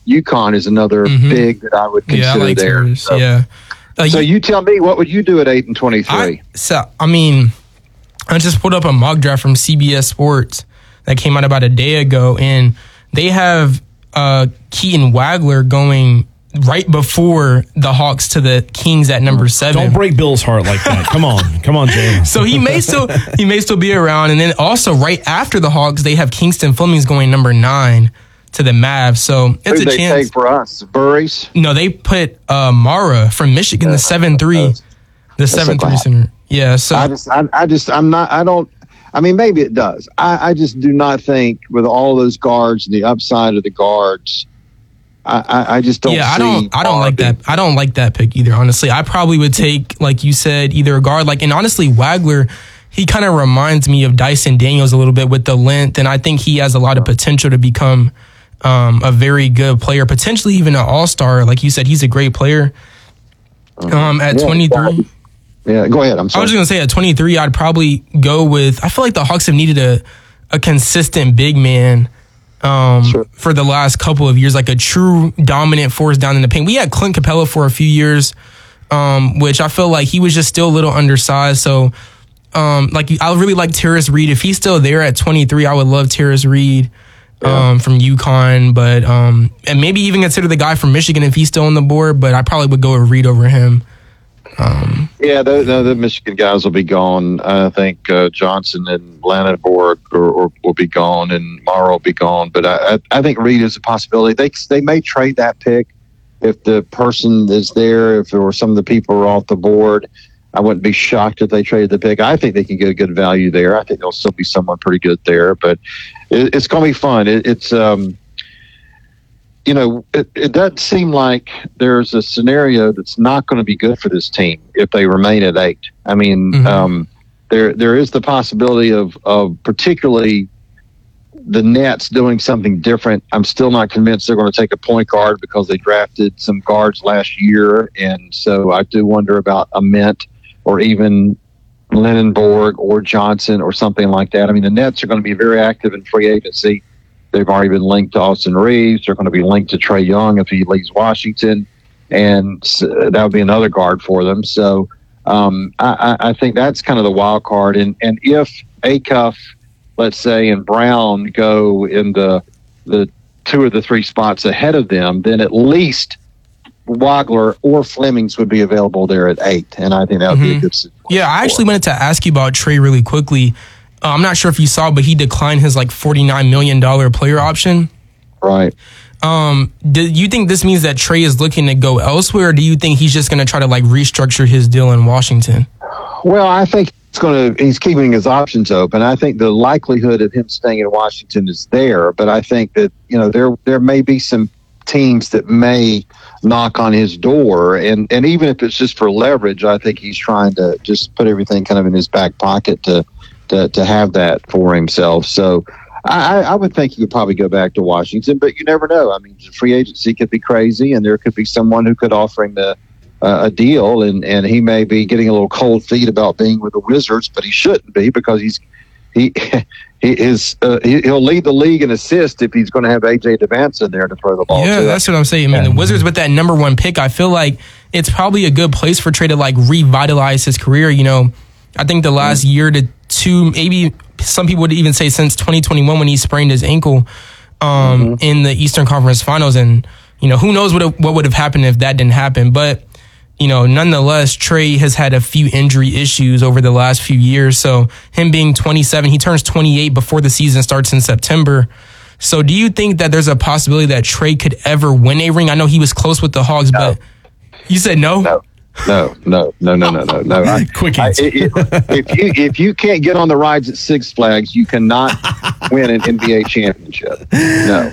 UConn is another big that I would consider I like there. Tyrus, So you tell me, what would you do at 8-23? I just pulled up a mock draft from CBS Sports that came out about a day ago, and they have Keaton Wagler going right before the Hawks to the Kings at number 7. Don't break Bill's heart like that. Come on, Jalen. So he may still be around, and then also right after the Hawks, they have Kingston Flemings going number 9 to the Mavs. So it's Who a they chance. take for us? Burries? No, they put Mara from Michigan, the 7-3, the 7-3 center. Yeah. So maybe it does. I just do not think with all those guards and the upside of the guards. I just don't. Yeah, I don't like that. I don't like that pick either. Honestly, I probably would take, like you said, either a guard. And honestly, Wagler, he kind of reminds me of Dyson Daniels a little bit with the length, and I think he has a lot of potential to become a very good player, potentially even an all-star. Like you said, he's a great player. At 23. Yeah, go ahead. I'm sorry. I was just going to say at 23, I'd probably go with, I feel like the Hawks have needed a consistent big man for the last couple of years, like a true dominant force down in the paint. We had Clint Capella for a few years, which I feel like he was just still a little undersized. So, I really like Terrace Reed. If he's still there at 23, I would love Terrace Reed from UConn. But and maybe even consider the guy from Michigan if he's still on the board. But I probably would go with Reed over him. The Michigan guys will be gone. I think Johnson and Landenborg will be gone, and Morrow will be gone. But I think Reed is a possibility. They may trade that pick if the person is there. If there were some of the people who are off the board, I wouldn't be shocked if they traded the pick. I think they can get a good value there. I think there'll still be someone pretty good there. But it's going to be fun. It doesn't seem like there's a scenario that's not going to be good for this team if they remain at 8. I mean, there is the possibility of particularly the Nets doing something different. I'm still not convinced they're going to take a point guard because they drafted some guards last year. And so I do wonder about a Mint or even Landenborg or Johnson or something like that. I mean, the Nets are going to be very active in free agency. They've already been linked to Austin Reeves. They're going to be linked to Trae Young if he leaves Washington, and that would be another guard for them. So I think that's kind of the wild card. And if Acuff, let's say, and Brown go in the 2 or the 3 spots ahead of them, then at least Wagler or Flemings would be available there at 8, and I think that would be a good situation. Yeah, I actually wanted to ask you about Trae really quickly. I'm not sure if you saw, but he declined his $49 million player option. Right. Do you think this means that Trae is looking to go elsewhere, or do you think he's just going to try to restructure his deal in Washington? Well, I think he's keeping his options open. I think the likelihood of him staying in Washington is there, but I think that there may be some teams that may knock on his door, and even if it's just for leverage, I think he's trying to just put everything kind of in his back pocket to have that for himself. So I would think he would probably go back to Washington, but you never know. I mean, free agency could be crazy, and there could be someone who could offer him a deal, and he may be getting a little cold feet about being with the Wizards, but he shouldn't be, because he'll lead the league in assists if he's going to have AJ Devance in there to throw the ball. Yeah, that's what I'm saying. I mean, the Wizards with that number 1 pick, I feel like it's probably a good place for Trae to revitalize his career. I think the last year to 2, maybe some people would even say since 2021 when he sprained his ankle in the Eastern Conference Finals. And, who knows what would have happened if that didn't happen. But, nonetheless, Trae has had a few injury issues over the last few years. So him being 27, he turns 28 before the season starts in September. So do you think that there's a possibility that Trae could ever win a ring? I know he was close with the Hawks, but you said no? No. Quick answer. If you can't get on the rides at Six Flags, you cannot win an NBA championship. No.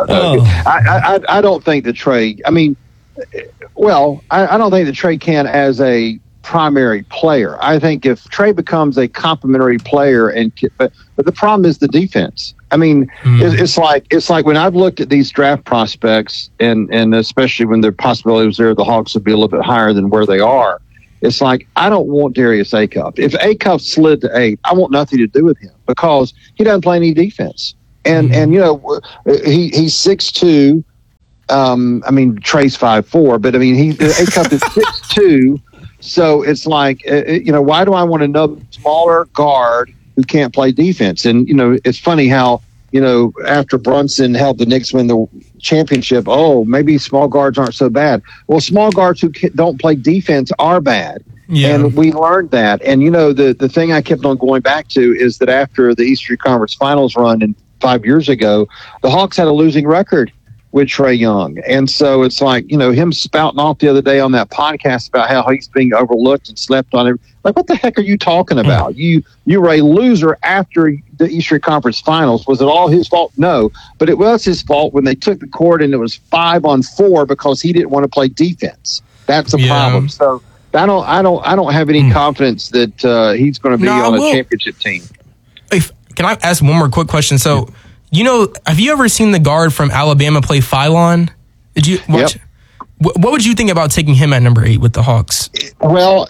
I don't think that Trae. I mean, I don't think that Trae can as a primary player. I think if Trae becomes a complementary player, but the problem is the defense. I mean, it's like when I've looked at these draft prospects, and especially when the possibility was there, the Hawks would be a little bit higher than where they are. It's like, I don't want Darius Acuff. If Acuff slid to 8, I want nothing to do with him because he doesn't play any defense. And he's 6'2", Trey's 5'4", but A Cup is 6'2", so it's like, why do I want another smaller guard who can't play defense? And it's funny how after Brunson helped the Knicks win the championship, maybe small guards aren't so bad. Well, small guards who don't play defense are bad. Yeah. And we learned that. And, the thing I kept on going back to is that after the Eastern Conference Finals run 5 years ago, the Hawks had a losing record with Trae Young. And so it's like, him spouting off the other day on that podcast about how he's being overlooked and slept on. Like, what the heck are you talking about? You were a loser after the Eastern Conference Finals. Was it all his fault? No. But it was his fault when they took the court and it was 5-on-4 because he didn't want to play defense. That's a problem. So I don't have any confidence that he's going to be on a championship team. Can I ask one more quick question? So, have you ever seen the guard from Alabama play Phylon? Did you watch? Yep. What would you think about taking him at number 8 with the Hawks? Well,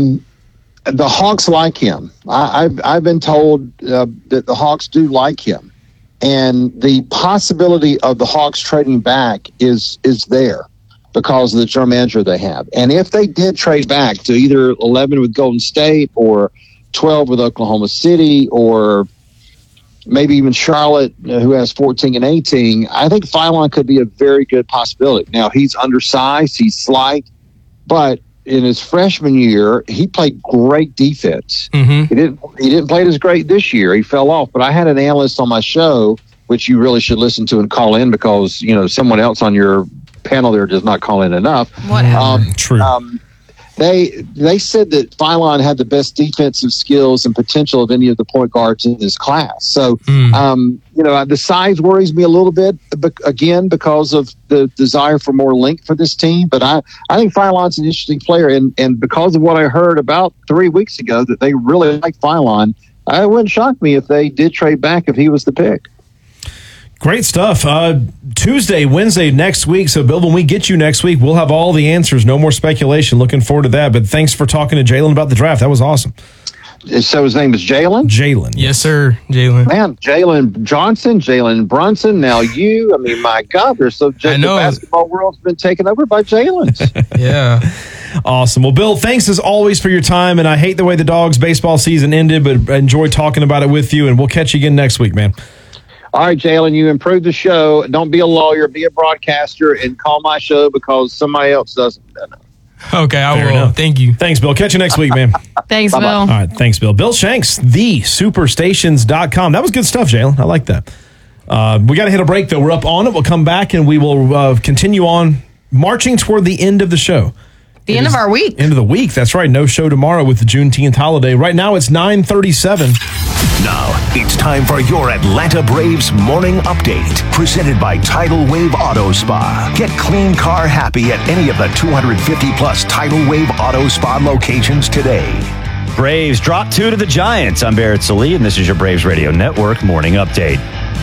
the Hawks like him. I've been told that the Hawks do like him, and the possibility of the Hawks trading back is there because of the general manager they have. And if they did trade back to either 11 with Golden State or 12 with Oklahoma City or maybe even Charlotte, who has 14 and 18, I think Phylon could be a very good possibility. Now, he's undersized, he's slight, but in his freshman year, he played great defense. Mm-hmm. He didn't play it as great this year. He fell off. But I had an analyst on my show, which you really should listen to and call in because, someone else on your panel there does not call in enough. True. They said that Phylon had the best defensive skills and potential of any of the point guards in this class. So, the size worries me a little bit, again, because of the desire for more length for this team. But I think Phylon's an interesting player. And because of what I heard about 3 weeks ago, that they really like Phylon, it wouldn't shock me if they did trade back if he was the pick. Great stuff. Tuesday, Wednesday next week. So, Bill, when we get you next week, we'll have all the answers. No more speculation. Looking forward to that. But thanks for talking to Jalen about the draft. That was awesome. So his name is Jalen? Jalen. Yes, sir. Jalen. Man, Jalen Johnson, Jalen Brunson. Now my God, the basketball world's been taken over by Jalen's. Yeah. Awesome. Well, Bill, thanks as always for your time. And I hate the way the Dogs baseball season ended, but I enjoyed talking about it with you. And we'll catch you again next week, man. All right, Jalen, you improved the show. Don't be a lawyer, be a broadcaster, and call my show because somebody else doesn't. Okay, I will. Enough. Thank you. Thanks, Bill. Catch you next week, man. Thanks, Bye-bye. Bill. All right, thanks, Bill. Bill Shanks, thesuperstations.com. That was good stuff, Jalen. I like that. We got to hit a break, though. We're up on it. We'll come back, and we will continue on marching toward the end of the show. The end of our week. End of the week. That's right. No show tomorrow with the Juneteenth holiday. Right now, it's 9:37. Now, it's time for your Atlanta Braves morning update. Presented by Tidal Wave Auto Spa. Get clean car happy at any of the 250-plus Tidal Wave Auto Spa locations today. Braves drop 2 to the Giants. I'm Barrett Salee, and this is your Braves Radio Network morning update.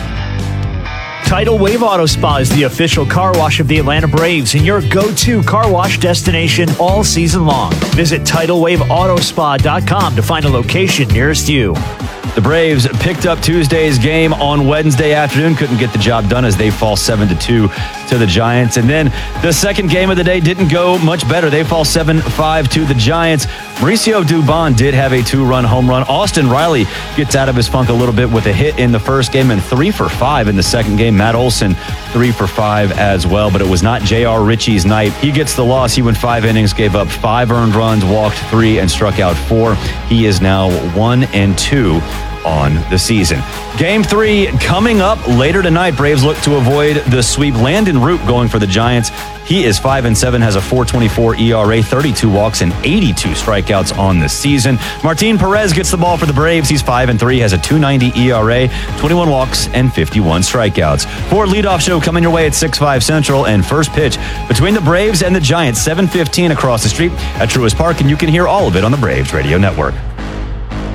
Tidal Wave Auto Spa is the official car wash of the Atlanta Braves and your go-to car wash destination all season long. Visit TidalWaveAutoSpa.com to find a location nearest you. The Braves picked up Tuesday's game on Wednesday afternoon. Couldn't get the job done as they fall 7-2 to the Giants. And then the second game of the day didn't go much better. They fall 7-5 to the Giants. Mauricio Dubon did have a 2-run home run. Austin Riley gets out of his funk a little bit with a hit in the first game and 3 for 5 in the second game. Matt Olson 3 for 5 as well, but it was not J.R. Ritchie's night. He gets the loss. He went 5 innings, gave up 5 earned runs, walked 3, and struck out 4. He is now 1-2 on the season. Game 3 coming up later tonight. Braves look to avoid the sweep. Landon Root going for the Giants. He is 5-7, has a 4.24 ERA, 32 walks, and 82 strikeouts on the season. Martin Perez gets the ball for the Braves. He's 5-3, has a 2.90 ERA, 21 walks, and 51 strikeouts. For leadoff show coming your way at 6-5 Central, and first pitch between the Braves and the Giants, 7:15 across the street at Truist Park, and you can hear all of it on the Braves Radio Network.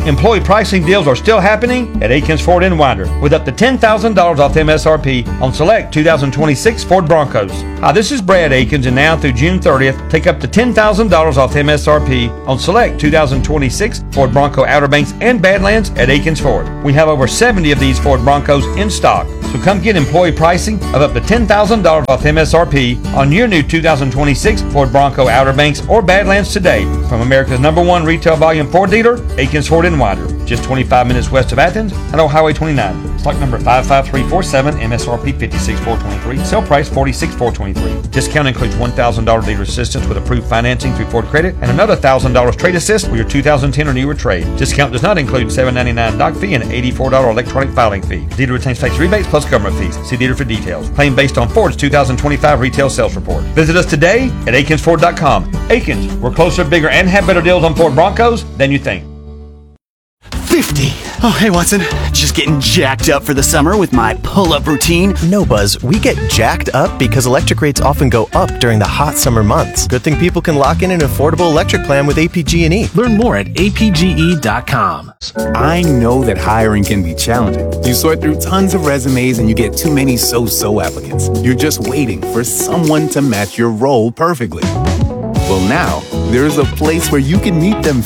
Employee pricing deals are still happening at Aikens Ford in Winder with up to $10,000 off MSRP on select 2026 Ford Broncos. Hi, this is Brad Aikens, and now through June 30th, take up to $10,000 off MSRP on select 2026 Ford Bronco Outer Banks and Badlands at Aikens Ford. We have over 70 of these Ford Broncos in stock, so come get employee pricing of up to $10,000 off MSRP on your new 2026 Ford Bronco Outer Banks or Badlands today from America's #1 retail volume Ford dealer, Aikens Ford in Winder, just 25 minutes west of Athens and on Highway 29. Stock number 55347, MSRP $56,423, sale price $46,423. Discount includes $1,000 dealer assistance with approved financing through Ford Credit and another $1,000 trade assist with your 2010 or newer trade. Discount does not include $7.99 doc fee and $84 electronic filing fee. Dealer retains tax rebates plus government fees. See dealer for details. Claim based on Ford's 2025 retail sales report. Visit us today at AikensFord.com. Aikens, we're closer, bigger, and have better deals on Ford Broncos than you think. 50. Oh, hey, Watson. Just getting jacked up for the summer with my pull-up routine. No, Buzz. We get jacked up because electric rates often go up during the hot summer months. Good thing people can lock in an affordable electric plan with APG&E. Learn more at apge.com. I know that hiring can be challenging. You sort through tons of resumes and you get too many so-so applicants. You're just waiting for someone to match your role perfectly. Well, now, there's a place where you can meet them